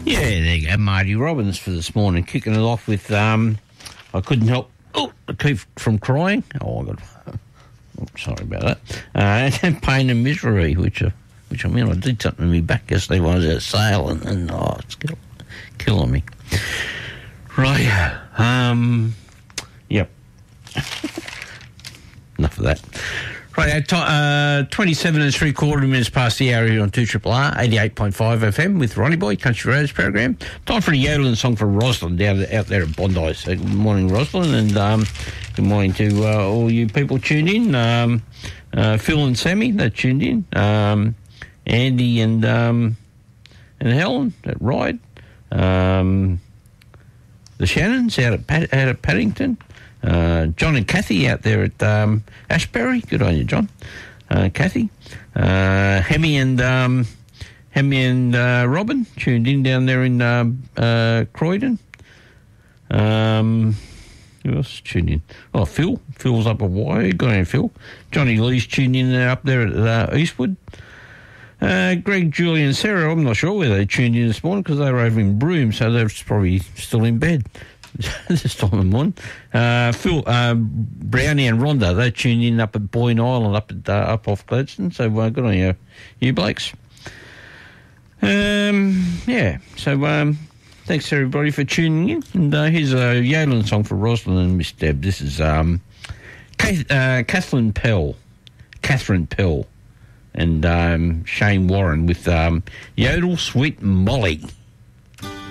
Yeah, there you go, Marty Robbins for this morning, kicking it off with I couldn't help keep from crying. Sorry about that. And Pain and Misery, which I mean, I did something to me back yesterday when I was out sailing, and it's killing me. Right, yep. Enough of that. Right, 27 and 3/4 minutes past the hour here on 2RRR, 88.5 FM with Ronnie Boy, Country Roads program. Time for a yodeling song for Rosalind out there at Bondi. So good morning, Rosalind, and good morning to all you people tuned in. Phil and Sammy, they tuned in. Andy and Helen at Ryde. The Shannons out at Paddington. John and Kathy out there at Ashbury. Good on you, John. Kathy. Hemi and Robin tuned in down there in Croydon. Who else tuned in? Oh, Phil. Phil's up a wire. Good on you, Phil. Johnny Lee's tuned in up there at Eastwood. Greg, Julie and Sarah, I'm not sure where they tuned in this morning because they were over in Broome, so they're probably still in bed. This time of the morning. Phil, Brownie and Rhonda, they tuned in up at Boyne Island, up off Gladstone. So good on you blokes. Yeah. So thanks everybody for tuning in. And here's a yodeling song for Rosalind and Miss Deb. This is Catherine Pell, and Shane Warren with Yodel Sweet Molly.